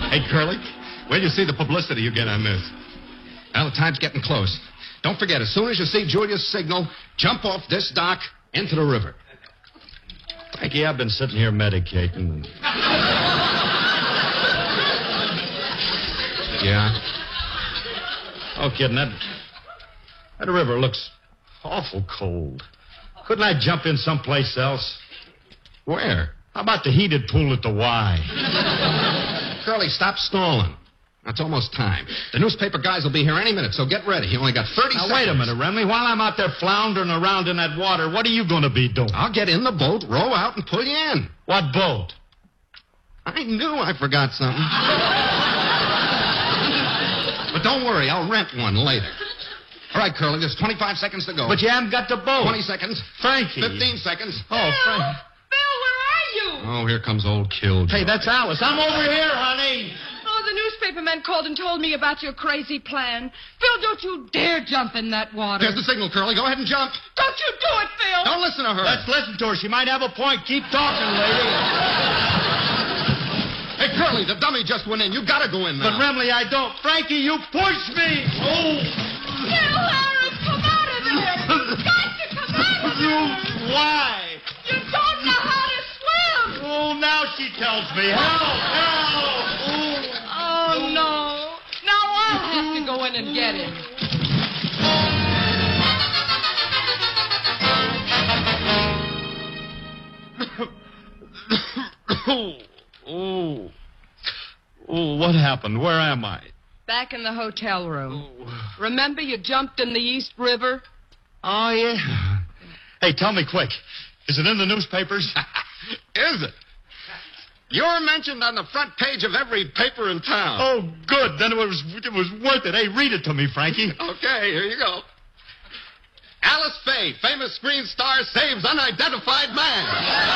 Hey, Curly, where do you see the publicity you get on this? Well, the time's getting close. Don't forget, as soon as you see Julia's signal, jump off this dock into the river. Frankie, I've been sitting here medicating. Yeah? Oh, kid, that river looks awful cold. Couldn't I jump in someplace else? Where? How about the heated pool at the Y? Curly, stop stalling. It's almost time. The newspaper guys will be here any minute, so get ready. You only got 30 seconds. Now, wait a minute, Remley. While I'm out there floundering around in that water, what are you going to be doing? I'll get in the boat, row out, and pull you in. What boat? I knew I forgot something. But don't worry, I'll rent one later. All right, Curly, there's 25 seconds to go. But you haven't got the boat. 20 seconds. Frankie. 15 seconds. Oh, Frankie. Bill, where are you? Oh, here comes old Killjoy. Hey, that's Alice. I'm over here, honey. Oh, the newspaper man called and told me about your crazy plan. Phil, don't you dare jump in that water. There's the signal, Curly. Go ahead and jump. Don't you do it, Phil. Don't listen to her. Let's listen to her. She might have a point. Keep talking, lady. Hey, Curly, the dummy just went in. You gotta go in now. But, Remley, I don't. Frankie, you pushed me. Oh. Phil, Harris, come out of there. You've got to come out of there. Why? You don't know how to swim. Oh, now she tells me. Help! Help! Oh, no. Now I'll have to go in and get him. Oh, what happened? Where am I? Back in the hotel room. Remember you jumped in the East River? Oh, yeah. Hey, tell me quick. Is it in the newspapers? Is it? You're mentioned on the front page of every paper in town. Oh, good. Then it was worth it. Hey, read it to me, Frankie. Okay, here you go. Alice Faye, famous screen star, saves unidentified man.